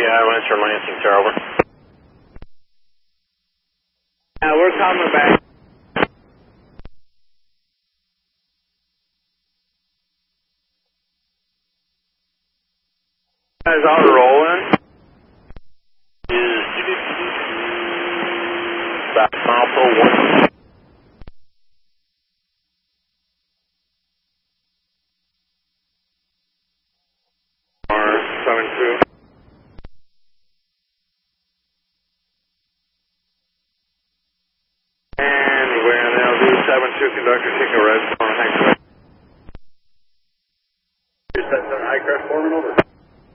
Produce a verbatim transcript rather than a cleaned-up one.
Yeah, Lancer Lansing, sir, over. Uh, we're coming back. Guys, auto rolling. Is about Alpha one. seven two. And we're going to now do seven two conductor, take a red.